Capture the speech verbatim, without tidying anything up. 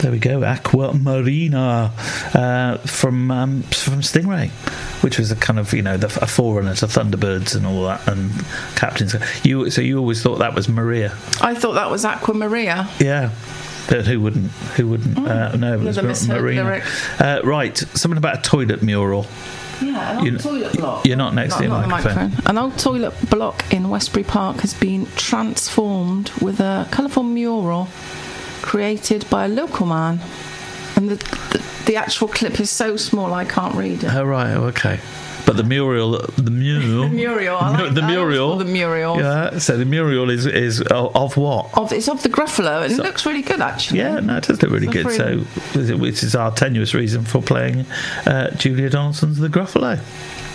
There we go, Aqua Marina uh, from um, from Stingray, which was a kind of, you know, the, a forerunner to Thunderbirds and all that, and Captain's. You so you always thought that was Maria? I thought that was Aqua Maria. Yeah. But who wouldn't? Who wouldn't? Mm. Uh, no, it was Never misheard Marina. lyric. Uh, right, something about a toilet mural. Yeah, an old You're- toilet block. You're not next Not- to your not the microphone. microphone. An old toilet block in Westbury Park has been transformed with a colourful mural created by a local man. And the, the, the actual clip is so small I can't read it. Oh right, oh, okay. But the mural, the mural, The mural, I like the that. I always mural, call the mural. Yeah. So the mural is is of, of what? Of, it's of the Gruffalo, and So- it looks really good, actually. Yeah, no, it does look really It's good. really- So, which is our tenuous reason for playing uh, Julia Donaldson's The Gruffalo.